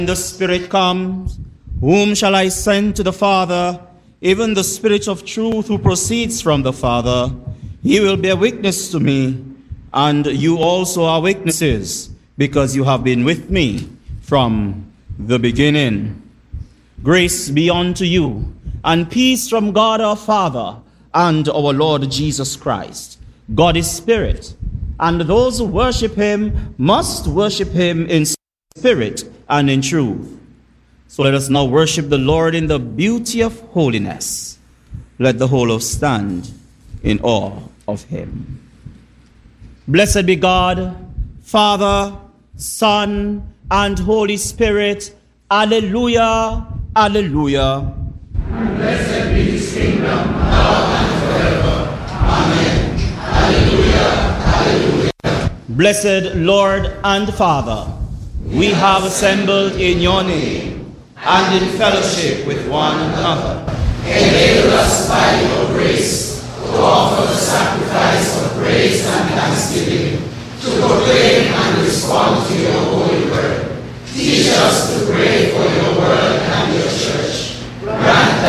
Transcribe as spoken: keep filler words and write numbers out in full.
The Spirit comes, whom shall I send to the Father? Even the Spirit of truth who proceeds from the Father. He will bear witness to me, and you also are witnesses, because you have been with me from the beginning. Grace be unto you, and peace from God our Father and our Lord Jesus Christ. God is Spirit, and those who worship him must worship him in spirit and in truth. So let us now worship the Lord in the beauty of holiness. Let the whole of stand in awe of him. Blessed be God, Father, Son, and Holy Spirit. Alleluia, alleluia. And blessed be his kingdom, now and forever. Amen. Alleluia, alleluia. Blessed Lord and Father, we have assembled in your name and in fellowship with one another. Enable us by your grace to offer the sacrifice of praise and thanksgiving, to proclaim and respond to your holy